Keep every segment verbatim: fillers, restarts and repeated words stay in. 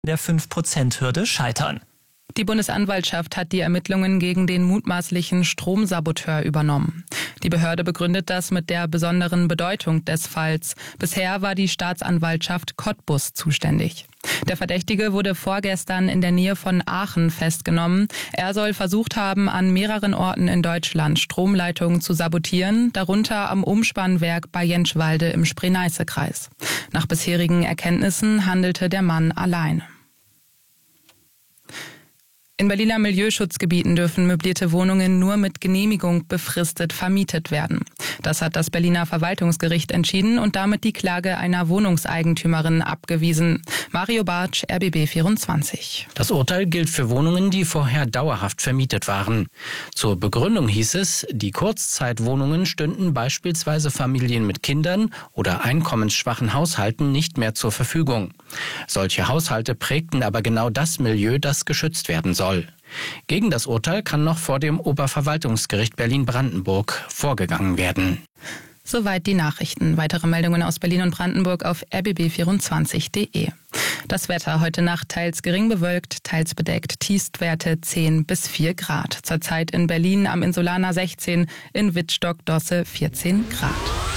der fünf Prozent Hürde scheitern. Die Bundesanwaltschaft hat die Ermittlungen gegen den mutmaßlichen Stromsaboteur übernommen. Die Behörde begründet das mit der besonderen Bedeutung des Falls. Bisher war die Staatsanwaltschaft Cottbus zuständig. Der Verdächtige wurde vorgestern in der Nähe von Aachen festgenommen. Er soll versucht haben, an mehreren Orten in Deutschland Stromleitungen zu sabotieren, darunter am Umspannwerk bei Jentschwalde im Spree-Neiße-Kreis. Nach bisherigen Erkenntnissen handelte der Mann allein. In Berliner Milieuschutzgebieten dürfen möblierte Wohnungen nur mit Genehmigung befristet vermietet werden. Das hat das Berliner Verwaltungsgericht entschieden und damit die Klage einer Wohnungseigentümerin abgewiesen. Mario Bartsch, R B B vierundzwanzig. Das Urteil gilt für Wohnungen, die vorher dauerhaft vermietet waren. Zur Begründung hieß es, die Kurzzeitwohnungen stünden beispielsweise Familien mit Kindern oder einkommensschwachen Haushalten nicht mehr zur Verfügung. Solche Haushalte prägten aber genau das Milieu, das geschützt werden soll. Gegen das Urteil kann noch vor dem Oberverwaltungsgericht Berlin-Brandenburg vorgegangen werden. Soweit die Nachrichten. Weitere Meldungen aus Berlin und Brandenburg auf r b b vierundzwanzig punkt d e. Das Wetter heute Nacht teils gering bewölkt, teils bedeckt, Tiefstwerte zehn bis vier Grad. Zurzeit in Berlin am Insulaner sechzehn, in Wittstock-Dosse vierzehn Grad.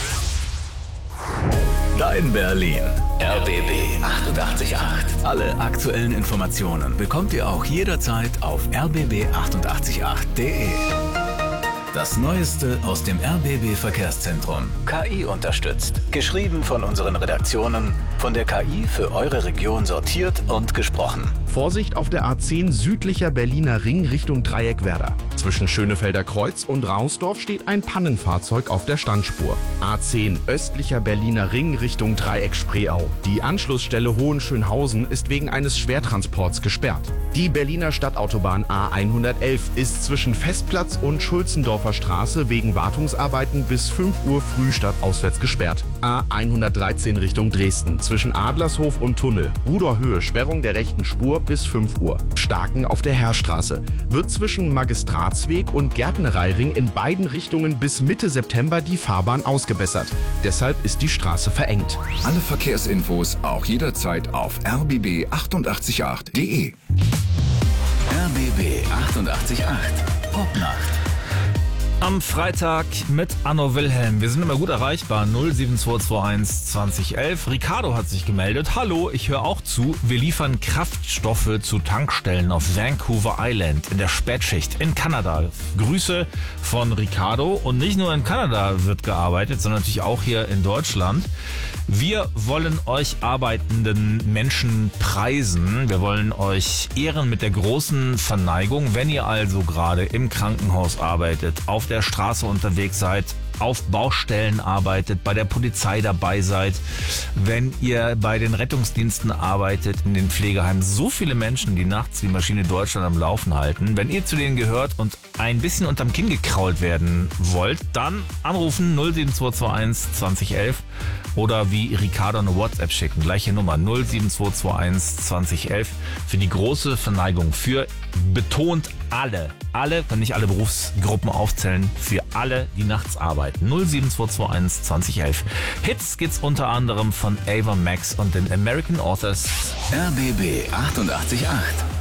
Dein Berlin. R B B achtundachtzig Komma acht. Alle aktuellen Informationen bekommt ihr auch jederzeit auf r b b achtundachtzig Komma acht punkt d e. Das Neueste aus dem R B B Verkehrszentrum. K I unterstützt. Geschrieben von unseren Redaktionen, von der K I für eure Region sortiert und gesprochen. Vorsicht auf der A zehn südlicher Berliner Ring Richtung Dreieckwerder. Zwischen Schönefelder Kreuz und Rausdorf steht ein Pannenfahrzeug auf der Standspur. A zehn östlicher Berliner Ring Richtung Dreieck Spreeau. Die Anschlussstelle Hohenschönhausen ist wegen eines Schwertransports gesperrt. Die Berliner Stadtautobahn A hundertelf ist zwischen Festplatz und Schulzendorfer Straße wegen Wartungsarbeiten bis fünf Uhr früh stadtauswärts gesperrt. A hundertdreizehn Richtung Dresden zwischen Adlershof und Tunnel. Ruderhöhe Sperrung der rechten Spur bis fünf Uhr. Starken auf der Heerstraße. Wird zwischen Magistratsweg und Gärtnereiring in beiden Richtungen bis Mitte September die Fahrbahn ausgebessert. Deshalb ist die Straße verengt. Alle Verkehrsinfos auch jederzeit auf r b b achtundachtzig Komma acht punkt d e. R B B achtundachtzig Komma acht. Popnacht. Am Freitag mit Anno Wilhelm. Wir sind immer gut erreichbar. null sieben zwei zwei eins zwanzig elf. Ricardo hat sich gemeldet. Hallo, ich höre auch zu. Wir liefern Kraftstoffe zu Tankstellen auf Vancouver Island in der Spätschicht in Kanada. Grüße von Ricardo. Und nicht nur in Kanada wird gearbeitet, sondern natürlich auch hier in Deutschland. Wir wollen euch arbeitenden Menschen preisen. Wir wollen euch ehren mit der großen Verneigung. Wenn ihr also gerade im Krankenhaus arbeitet, auf der Straße unterwegs seid, auf Baustellen arbeitet, bei der Polizei dabei seid, wenn ihr bei den Rettungsdiensten arbeitet, in den Pflegeheimen, so viele Menschen, die nachts die Maschine Deutschland am Laufen halten. Wenn ihr zu denen gehört und ein bisschen unterm Kinn gekrault werden wollt, dann anrufen null sieben zwei zwei eins zwanzig elf oder wie Ricardo eine WhatsApp schicken. Gleiche Nummer null sieben zwei zwei eins zwanzig elf für die große Verneigung. Für betont alle, alle, wenn nicht alle Berufsgruppen aufzählen, für alle, die nachts arbeiten. null sieben zwei zwei eins zwanzig elf. Hits gibt's unter anderem von Ava Max und den American Authors. R B B achtundachtzig Komma acht.